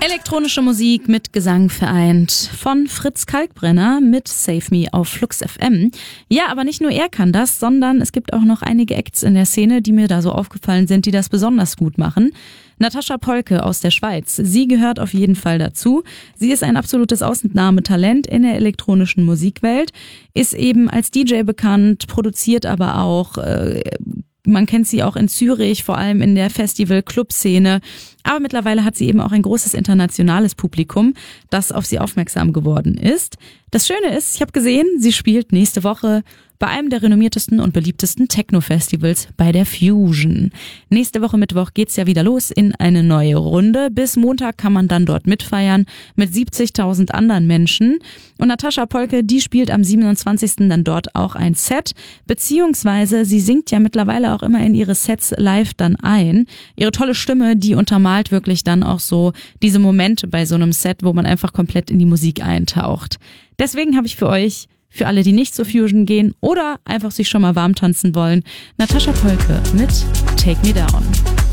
Elektronische Musik mit Gesang vereint. Von Fritz Kalkbrenner mit Save Me auf Flux FM. Ja, aber nicht nur er kann das, sondern es gibt auch noch einige Acts in der Szene, die mir da so aufgefallen sind, die das besonders gut machen. Natascha Polke aus der Schweiz. Sie gehört auf jeden Fall dazu. Sie ist ein absolutes Ausnahmetalent in der elektronischen Musikwelt, ist eben als DJ bekannt, produziert aber auch, man kennt sie auch in Zürich, vor allem in der Festival-Club-Szene. Aber mittlerweile hat sie eben auch ein großes internationales Publikum, das auf sie aufmerksam geworden ist. Das Schöne ist, ich habe gesehen, sie spielt nächste Woche bei einem der renommiertesten und beliebtesten Techno-Festivals bei der Fusion. Nächste Woche Mittwoch geht's ja wieder los in eine neue Runde. Bis Montag kann man dann dort mitfeiern mit 70.000 anderen Menschen. Und Natascha Polke, die spielt am 27. dann dort auch ein Set, beziehungsweise sie singt ja mittlerweile auch immer in ihre Sets live dann ein. Ihre tolle Stimme, die untermalt wirklich dann auch so diese Momente bei so einem Set, wo man einfach komplett in die Musik eintaucht. Deswegen habe ich für euch, für alle, die nicht zur Fusion gehen oder einfach sich schon mal warm tanzen wollen, Natascha Polke mit Take Me Down.